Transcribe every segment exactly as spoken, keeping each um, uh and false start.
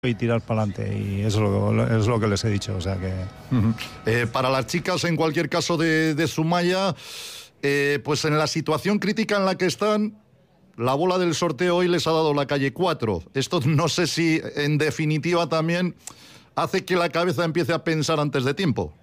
y tirar para adelante, y eso es lo, es lo que les he dicho, o sea que... Uh-huh. Eh, para las chicas, en cualquier caso de, de Zumaya, eh, pues en la situación crítica en la que están, la bola del sorteo hoy les ha dado la calle cuatro. Esto no sé si en definitiva también hace que la cabeza empiece a pensar antes de tiempo.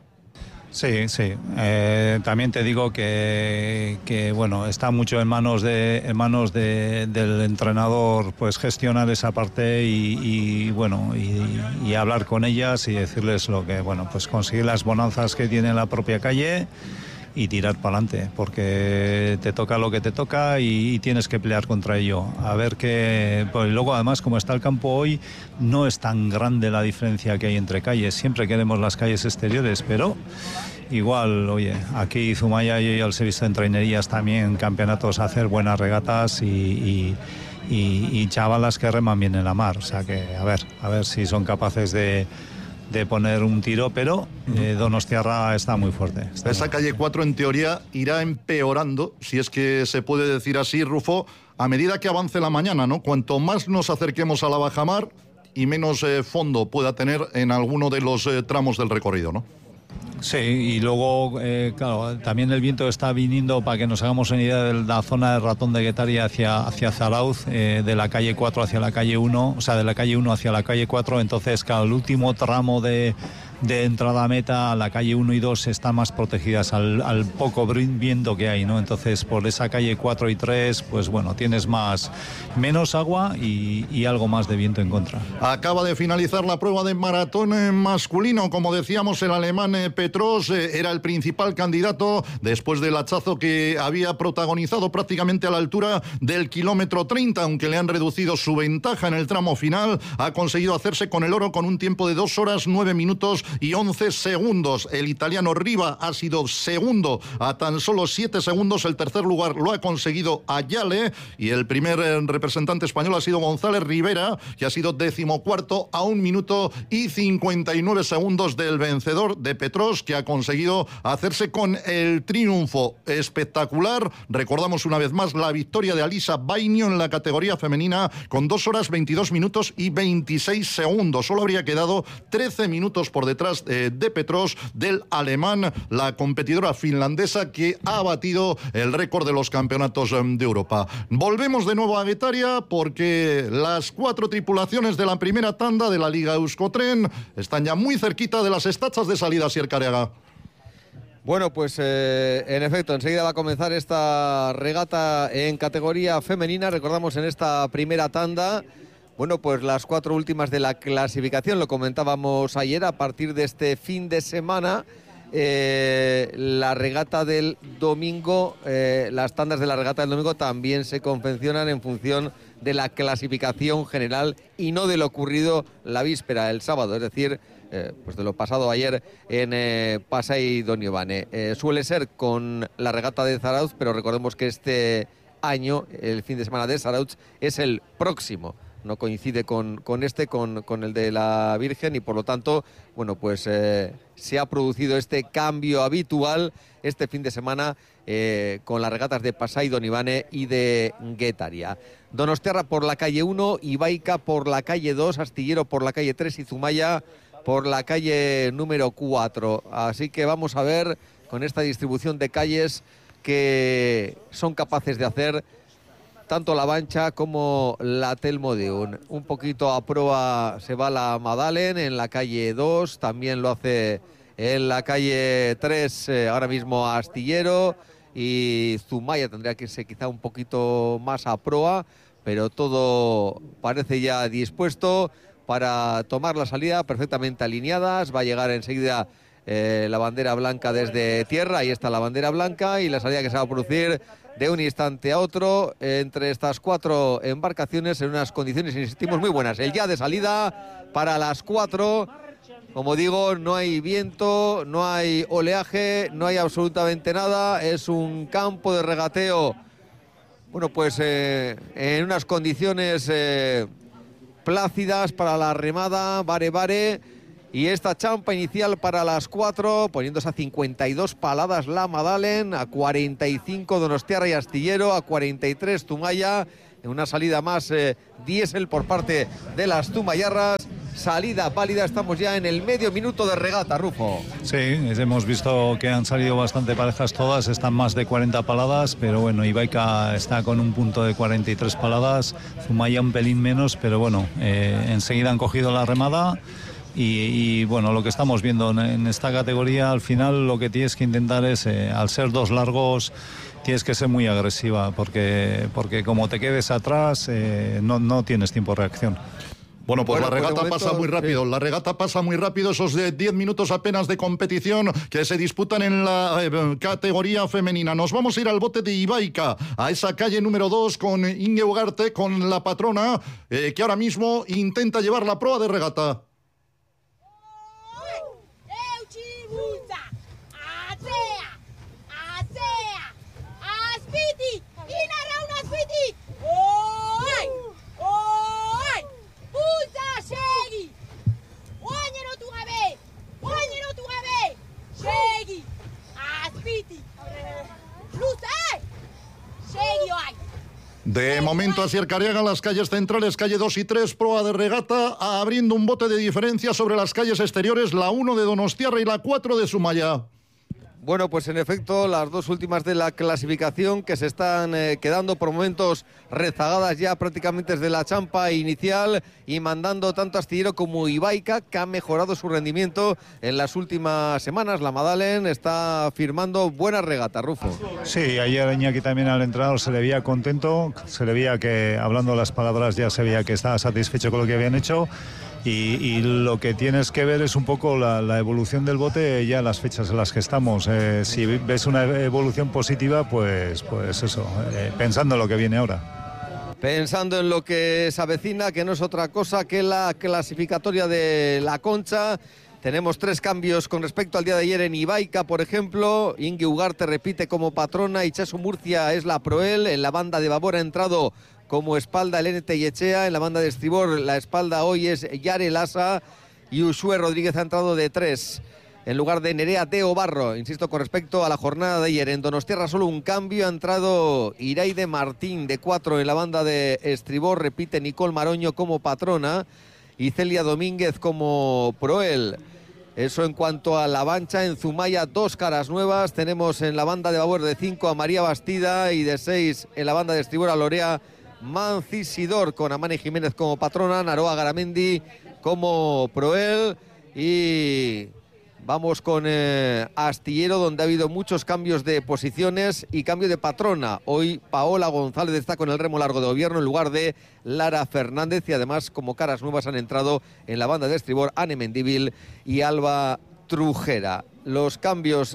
Sí, sí. Eh, también te digo que, que bueno, está mucho en manos de en manos de, del entrenador, pues gestionar esa parte y, y bueno y, y hablar con ellas y decirles lo que bueno, pues conseguir las bonanzas que tiene la propia calle y tirar para adelante, porque te toca lo que te toca y, y tienes que pelear contra ello. A ver qué... Pues luego, además, como está el campo hoy, no es tan grande la diferencia que hay entre calles. Siempre queremos las calles exteriores, pero igual, oye, aquí Zumaya yo ya les he visto en trainerías también, campeonatos, hacer buenas regatas y... y Y, y chavalas que reman bien en la mar, o sea que a ver, a ver si son capaces de, de poner un tiro, pero eh, Donostiarra está muy fuerte. Está Esa muy calle cuatro en teoría irá empeorando, si es que se puede decir así, Rufo, a medida que avance la mañana, ¿no? Cuanto más nos acerquemos a la bajamar y menos eh, fondo pueda tener en alguno de los eh, tramos del recorrido, ¿no? Sí, y luego, eh, claro, también el viento está viniendo, para que nos hagamos una idea, de la zona de Ratón de Guetaria hacia, hacia Zarauz, eh, de la calle cuatro hacia la calle uno, o sea, de la calle uno hacia la calle cuatro, entonces, claro, el último tramo de, de entrada a meta, la calle uno y dos están más protegidas al, al poco viento que hay, ¿no? Entonces, por esa calle cuatro y tres, pues bueno, tienes más, menos agua y, y algo más de viento en contra. Acaba de finalizar la prueba de maratón masculino, como decíamos, el alemán eh, Petros eh, era el principal candidato después del hachazo que había protagonizado prácticamente a la altura del kilómetro treinta, aunque le han reducido su ventaja en el tramo final, ha conseguido hacerse con el oro con un tiempo de dos horas nueve minutos y once segundos. El italiano Riva ha sido segundo a tan solo siete segundos, el tercer lugar lo ha conseguido Ayale y el primer eh, representante español ha sido González Rivera, que ha sido decimocuarto a un minuto y cincuenta y nueve segundos del vencedor de Petros, que ha conseguido hacerse con el triunfo. Espectacular. Recordamos una vez más la victoria de Alisa Bainio en la categoría femenina con dos horas veintidós minutos y veintiséis segundos. Solo habría quedado trece minutos por detrás de, de Petros, del alemán, la competidora finlandesa que ha batido el récord de los campeonatos de Europa. Volvemos de nuevo a Guetaria porque las cuatro tripulaciones de la primera tanda de la Liga Euskotren están ya muy cerquita de las estachas de salida, Asier Careaga. Bueno, pues eh, en efecto, enseguida va a comenzar esta regata en categoría femenina. Recordamos en esta primera tanda, bueno, pues las cuatro últimas de la clasificación, lo comentábamos ayer, a partir de este fin de semana, eh, la regata del domingo, eh, las tandas de la regata del domingo también se confeccionan en función de la clasificación general y no de lo ocurrido la víspera, el sábado, es decir, eh, pues de lo pasado ayer en eh, Pasai Doniovane. Eh, suele ser con la regata de Zarauz, pero recordemos que este año, el fin de semana de Zarauz, es el próximo. No coincide con, con este, con, con el de la Virgen, y por lo tanto, bueno, pues eh, se ha producido este cambio habitual este fin de semana eh, con las regatas de Pasai Donibane y de Guetaria. Donostiarra por la calle uno, Ibaica por la calle dos, Astillero por la calle tres y Zumaya por la calle número cuatro. Así que vamos a ver con esta distribución de calles que son capaces de hacer tanto la Bancha como la Telmodeun. Un poquito a proa se va la Madalen en la calle dos, también lo hace en la calle tres, eh, ahora mismo Astillero, y Zumaya tendría que irse quizá un poquito más a proa, pero todo parece ya dispuesto para tomar la salida, perfectamente alineadas. Va a llegar enseguida eh, la bandera blanca desde tierra, ahí está la bandera blanca, y la salida que se va a producir de un instante a otro entre estas cuatro embarcaciones en unas condiciones, insistimos, muy buenas. El ya de salida para las cuatro, como digo, no hay viento, no hay oleaje, no hay absolutamente nada, es un campo de regateo, bueno, pues eh, en unas condiciones eh, plácidas para la remada, vare vare. Y esta champa inicial para las cuatro, poniéndose a cincuenta y dos paladas la Madalen, a cuarenta y cinco Donostiarra y Astillero, a cuarenta y tres Zumaya, en una salida más eh, diésel por parte de las Zumayarras. Salida válida, estamos ya en el medio minuto de regata, Rufo. Sí, hemos visto que han salido bastante parejas todas, están más de cuarenta paladas, pero bueno, Ibaica está con un punto de cuarenta y tres paladas, Zumaya un pelín menos, pero bueno, eh, enseguida han cogido la remada. Y, y bueno, lo que estamos viendo en, en esta categoría, al final lo que tienes que intentar es, eh, al ser dos largos, tienes que ser muy agresiva, porque, porque como te quedes atrás, eh, no, no tienes tiempo de reacción. Bueno, pues bueno, la regata momento, pasa muy rápido, sí. La regata pasa muy rápido, esos diez minutos apenas de competición que se disputan en la eh, categoría femenina. Nos vamos a ir al bote de Ibaica, a esa calle número dos con Inge Ugarte, con la patrona, eh, que ahora mismo intenta llevar la proa de regata. De momento, Asier Cariaga, las calles centrales, calle dos y tres, proa de regata, abriendo un bote de diferencia sobre las calles exteriores, la uno de Donostiarra y la cuatro de Zumaya. Bueno, pues en efecto, las dos últimas de la clasificación que se están eh, quedando por momentos rezagadas ya prácticamente desde la champa inicial y mandando tanto Astillero como Ibaica, que ha mejorado su rendimiento en las últimas semanas. La Madalen está firmando buena regata, Rufo. Sí, ayer Iñaki también al entrenador se le veía contento, se le veía que, hablando las palabras, ya se veía que estaba satisfecho con lo que habían hecho. Y, y lo que tienes que ver es un poco la, la evolución del bote ya en las fechas en las que estamos. Eh, si ves una evolución positiva, pues, pues eso, eh, pensando en lo que viene ahora. Pensando en lo que se avecina, que no es otra cosa que la clasificatoria de la Concha. Tenemos tres cambios con respecto al día de ayer en Ibaica, por ejemplo. Inge Ugarte repite como patrona y Chasu Murcia es la proel. En la banda de babor ha entrado como espalda el N T Yechea, en la banda de estribor la espalda hoy es Yare Lasa y Ushue Rodríguez ha entrado de tres en lugar de Nerea Teo Barro. Insisto, con respecto a la jornada de ayer en Donostiarra solo un cambio, ha entrado Iraide Martín de cuatro en la banda de estribor, repite Nicole Maroño como patrona y Celia Domínguez como proel. Eso en cuanto a la bancha. En Zumaya dos caras nuevas, tenemos en la banda de babor de cinco a María Bastida y de seis en la banda de estribor a Lorea Mancisidor, con Amani Jiménez como patrona, Naroa Garamendi como proel. Y vamos con eh, Astillero, donde ha habido muchos cambios de posiciones y cambio de patrona. Hoy Paola González está con el remo largo de gobierno en lugar de Lara Fernández, y además como caras nuevas han entrado en la banda de estribor Anne Mendívil y Alba Trujera. Los cambios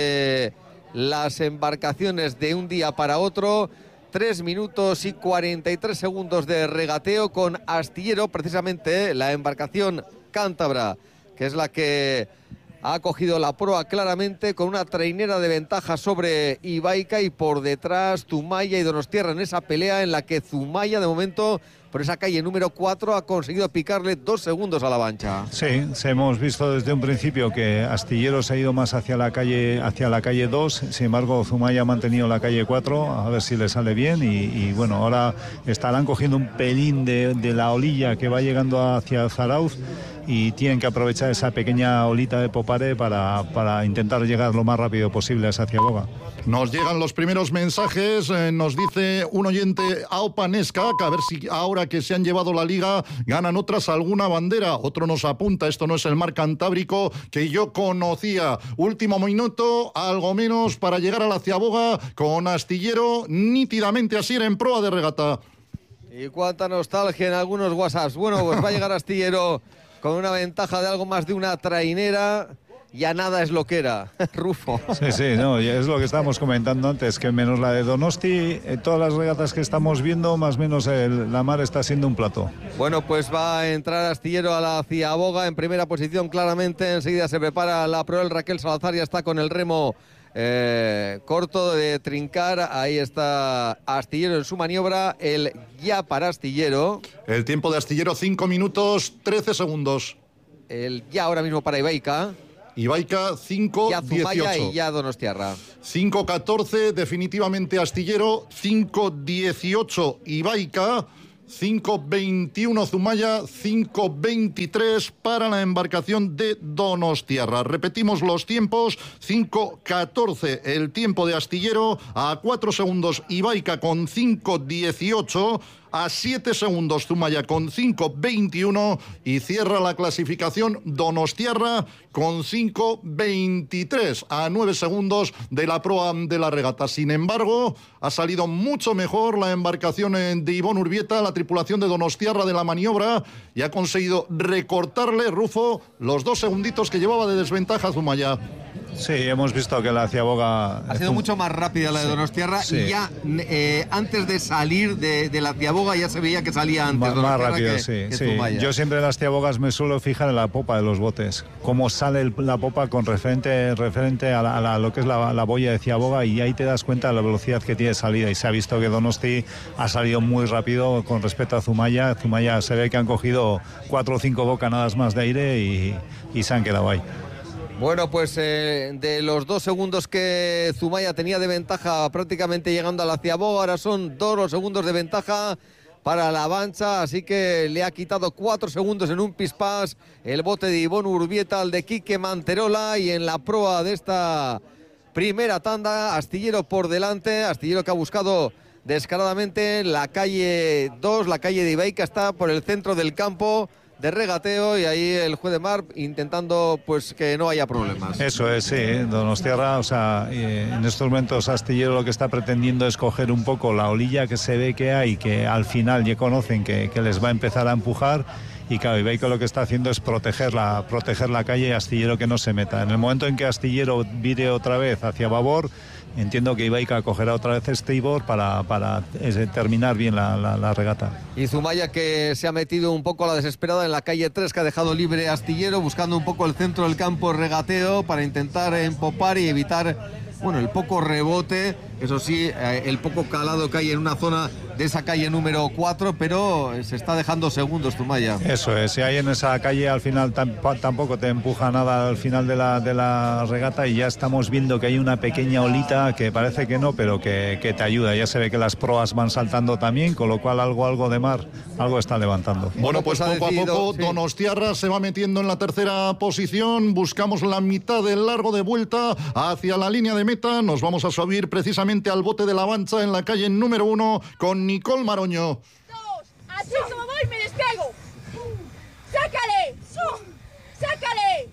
de las embarcaciones de un día para otro: tres minutos y cuarenta y tres segundos de regateo con Astillero, precisamente la embarcación cántabra, que es la que ha cogido la proa claramente con una trainera de ventaja sobre Ibaica, y por detrás Zumaya y Donostiarra en esa pelea en la que Zumaya de momento por esa calle número cuatro ha conseguido picarle dos segundos a la bancha. Sí, hemos visto desde un principio que Astillero se ha ido más hacia la calle hacia la calle dos, sin embargo Zumaya ha mantenido la calle cuatro, a ver si le sale bien, y, y bueno, ahora estarán cogiendo un pelín de, de la olilla que va llegando hacia Zarauz, y tienen que aprovechar esa pequeña olita de Popare para, para intentar llegar lo más rápido posible a Saciaboga. Nos llegan los primeros mensajes, eh, nos dice un oyente Aopanesca, que a ver si ahora que se han llevado la liga ganan otras alguna bandera. Otro nos apunta, esto no es el mar Cantábrico que yo conocía. Último minuto, algo menos para llegar a la Ciaboga con Astillero nítidamente así en proa de regata. Y cuánta nostalgia en algunos WhatsApps. Bueno, pues va a llegar Astillero con una ventaja de algo más de una trainera. Ya nada es lo que era, Rufo. Sí, sí, no, es lo que estábamos comentando antes, que menos la de Donosti, eh, todas las regatas que estamos viendo, más o menos el, la mar está siendo un plato. Bueno, pues va a entrar Astillero a la Ciaboga en primera posición claramente. Enseguida se prepara la proel Raquel Salazar, ya está con el remo eh, corto de trincar. Ahí está Astillero en su maniobra, el ya para Astillero. El tiempo de Astillero cinco minutos trece segundos. El ya ahora mismo para Ibaica. Ibaica cinco dieciocho. Y ya Donostiarra. cinco catorce definitivamente Astillero, cinco dieciocho Ibaica, cinco veintiuno Zumaya, cinco veintitrés para la embarcación de Donostiarra. Repetimos los tiempos: cinco catorce el tiempo de Astillero, a cuatro segundos Ibaica con cinco dieciocho, a siete segundos Zumaya con cinco veintiuno y cierra la clasificación Donostiarra con cinco veintitrés, a nueve segundos de la proa de la regata. Sin embargo, ha salido mucho mejor la embarcación de Ivonne Urbieta, la tripulación de Donostiarra, de la maniobra, y ha conseguido recortarle, Rufo, los dos segunditos que llevaba de desventaja a Zumaya. Sí, hemos visto que la Ciaboga ha sido mucho más rápida la de Donostiarra, sí. Y ya eh, antes de salir de, de la Ciaboga ya se veía que salía antes más, más rápido, que, sí, que sí. Zumaya. Yo siempre en las Ciabogas me suelo fijar en la popa de los botes, cómo sale el, la popa con referente, referente a, la, a la, lo que es la, la boya de Ciaboga, y ahí te das cuenta de la velocidad que tiene de salida, y se ha visto que Donosti ha salido muy rápido con respecto a Zumaya. Zumaya se ve que han cogido cuatro o cinco bocanadas más de aire y, y se han quedado ahí. Bueno, pues eh, de los dos segundos que Zumaya tenía de ventaja prácticamente llegando a la Ciaboga, ahora son dos los segundos de ventaja para la Avanza, así que le ha quitado cuatro segundos en un pispás el bote de Ivonne Urbieta al de Quique Manterola. Y en la proa de esta primera tanda, Astillero por delante, Astillero que ha buscado descaradamente la calle dos, la calle de Ibaica, está por el centro del campo de regateo, y ahí el juez de mar intentando pues que no haya problemas. Eso es, sí, Donostiarra, o sea, en estos momentos Astillero lo que está pretendiendo es coger un poco la olilla que se ve que hay, que al final ya conocen que, que les va a empezar a empujar, y claro, Ibaica lo que está haciendo es proteger la, proteger la calle, y Astillero que no se meta. En el momento en que Astillero vire otra vez hacia babor, entiendo que Ibaica cogerá otra vez estribor para, para eh, terminar bien la, la, la regata. Y Zumaya que se ha metido un poco a la desesperada en la calle tres, que ha dejado libre Astillero, buscando un poco el centro del campo regateo para intentar empopar y evitar, bueno, el poco rebote, eso sí, eh, el poco calado que hay en una zona de esa calle número cuatro, pero se está dejando segundos Zumaya. Eso es, si hay en esa calle al final tamp- tampoco te empuja nada al final de la, de la regata, y ya estamos viendo que hay una pequeña olita que parece que no, pero que, que te ayuda. Ya se ve que las proas van saltando también, con lo cual algo, algo de mar, algo está levantando. Bueno, pues poco decidido, a poco sí. Donostiarra se va metiendo en la tercera posición, buscamos la mitad del largo de vuelta hacia la línea de meta, nos vamos a subir precisamente al bote de la Avanza en la calle número uno con Nicole Maroño. Dos, así como voy me despego. ¡Sácale! ¡Sácale!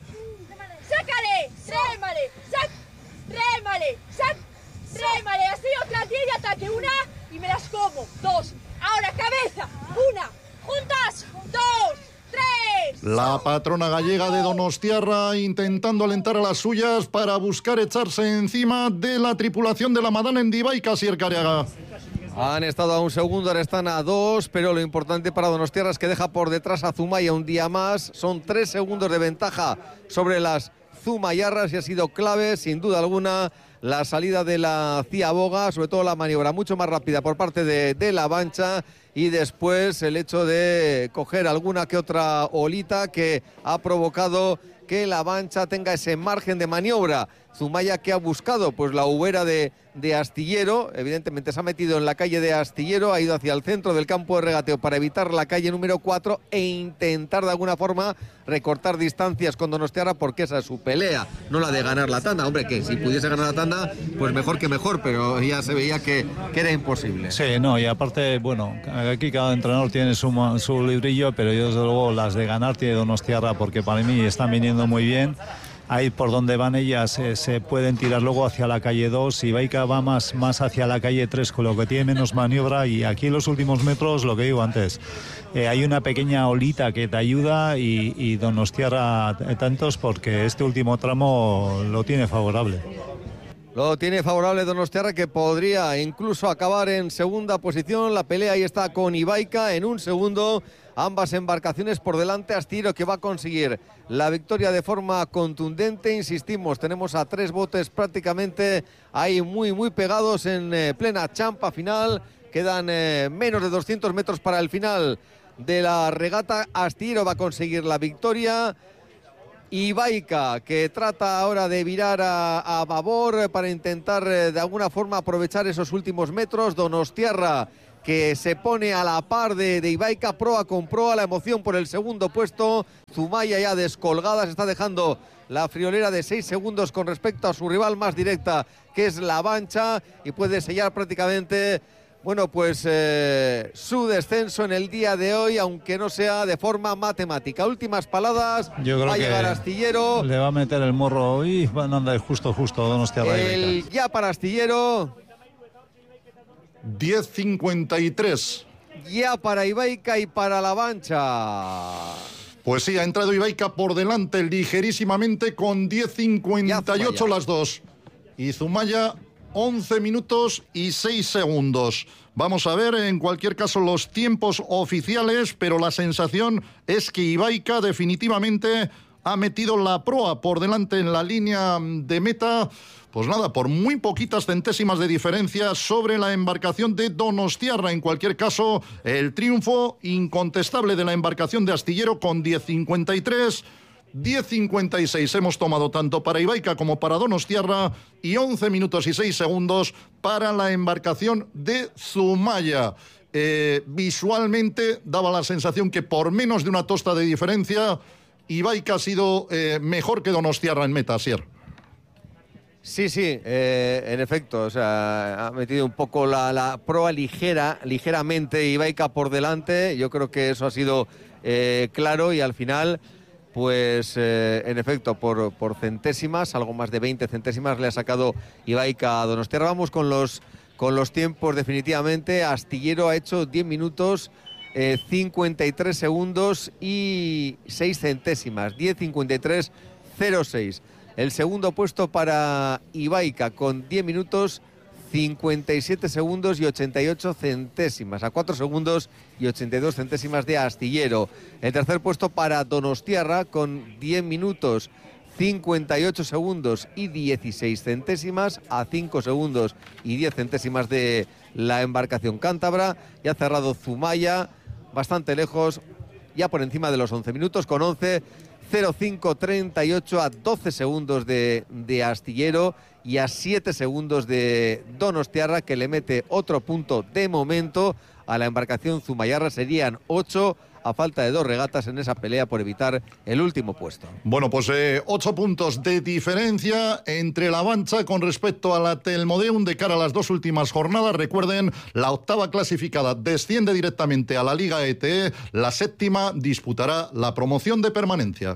¡Sácale! ¡Rémale! ¡Sac! ¡Rémale! ¡Sac! ¡Rémale! Así otra tía y ataque. Una y me las como. Dos. Ahora cabeza. Una. Juntas. Dos. Tres. La patrona gallega de Donostiarra intentando alentar a las suyas para buscar echarse encima de la tripulación de la Madana en Ibaica, Sier Cariaga. Han estado a un segundo, ahora están a dos, pero lo importante para Donostiarra es que deja por detrás a Zumaya un día más. Son tres segundos de ventaja sobre las zumayarras, y ha sido clave, sin duda alguna, la salida de la Ciaboga, sobre todo la maniobra mucho más rápida por parte de, de la Avanza, y después el hecho de coger alguna que otra olita que ha provocado que la Avanza tenga ese margen de maniobra. Zumaya que ha buscado pues la ubera de, de Astillero, evidentemente se ha metido en la calle de Astillero, ha ido hacia el centro del campo de regateo para evitar la calle número cuatro e intentar de alguna forma recortar distancias con Donostiarra, porque esa es su pelea, no la de ganar la tanda. Hombre, que si pudiese ganar la tanda, pues mejor que mejor, pero ya se veía que, que era imposible. Sí, no, y aparte, bueno, aquí cada entrenador tiene su, su librillo, pero yo desde luego las de ganar tiene Donostiarra, porque para mí están viniendo muy bien. Ahí por donde van ellas eh, se pueden tirar luego hacia la calle dos, y Ibaica va más, más hacia la calle tres, con lo que tiene menos maniobra, y aquí en los últimos metros, lo que digo antes, eh, hay una pequeña olita que te ayuda, y, y Donostiarra tantos, porque este último tramo lo tiene favorable. Lo tiene favorable Donostiarra, que podría incluso acabar en segunda posición. La pelea ahí está con Ibaica en un segundo. Ambas embarcaciones por delante. Astillero que va a conseguir la victoria de forma contundente. Insistimos, tenemos a tres botes prácticamente ahí muy muy pegados en eh, plena champa final. Quedan eh, menos de doscientos metros para el final de la regata. Astillero va a conseguir la victoria. Ibaica, que trata ahora de virar a, a babor para intentar eh, de alguna forma aprovechar esos últimos metros. Donostiarra, que se pone a la par de, de Ibaica, proa con proa, la emoción por el segundo puesto. Zumaya ya descolgada, se está dejando la friolera de seis segundos con respecto a su rival más directa, que es La Vancha, y puede sellar prácticamente, bueno, pues eh, su descenso en el día de hoy, aunque no sea de forma matemática. Últimas paladas, Yo creo va a que llegar Astillero. Le va a meter el morro y van a andar justo, justo Donostiarra. El ya para Astillero. diez cincuenta y tres. Ya para Ibaica y para La Vancha. Pues sí, ha entrado Ibaica por delante ligerísimamente con diez cincuenta y ocho las dos. Y Zumaya once minutos y seis segundos. Vamos a ver en cualquier caso los tiempos oficiales, pero la sensación es que Ibaica definitivamente ha metido la proa por delante en la línea de meta. Pues nada, por muy poquitas centésimas de diferencia sobre la embarcación de Donostiarra. En cualquier caso, el triunfo incontestable de la embarcación de Astillero con diez cincuenta y tres, diez cincuenta y seis hemos tomado tanto para Ibaica como para Donostiarra y once minutos y seis segundos para la embarcación de Zumaya. Eh, visualmente daba la sensación que por menos de una tosta de diferencia, Ibaica ha sido eh, mejor que Donostiarra en meta, Asier. Sí, sí, eh, en efecto, o sea, ha metido un poco la, la proa ligera, ligeramente Ibaica por delante. Yo creo que eso ha sido eh, claro y al final, pues eh, en efecto, por, por centésimas, algo más de veinte centésimas le ha sacado Ibaica a Donostiarra. Vamos con los, con los tiempos definitivamente. Astillero ha hecho diez minutos, eh, cincuenta y tres segundos y seis centésimas, diez cincuenta y tres cero seis. El segundo puesto para Ibaica con diez minutos, cincuenta y siete segundos y ochenta y ocho centésimas, a cuatro segundos y ochenta y dos centésimas de Astillero. El tercer puesto para Donostiarra con diez minutos, cincuenta y ocho segundos y dieciséis centésimas, a cinco segundos y diez centésimas de la embarcación cántabra. Y ha cerrado Zumaya bastante lejos, ya por encima de los once minutos, con once cero cinco treinta y ocho, a doce segundos de, de Astillero y a siete segundos de Donostiarra, que le mete otro punto de momento a la embarcación zumayarra. Serían ocho a falta de dos regatas en esa pelea por evitar el último puesto. Bueno, pues eh, ocho puntos de diferencia entre La Vancha con respecto a la Telmodeum de cara a las dos últimas jornadas. Recuerden, la octava clasificada desciende directamente a la Liga E T E, la séptima disputará la promoción de permanencia.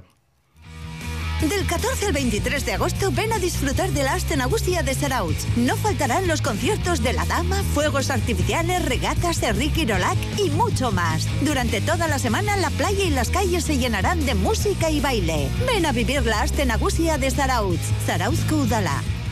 Del catorce al veintitrés de agosto ven a disfrutar de la Aste Nagusia de Zarautz. No faltarán los conciertos de La Dama, fuegos artificiales, regatas, Enrique Irolac y mucho más. Durante toda la semana la playa y las calles se llenarán de música y baile. Ven a vivir la Aste Nagusia de Zarautz. Zarauzko Udala.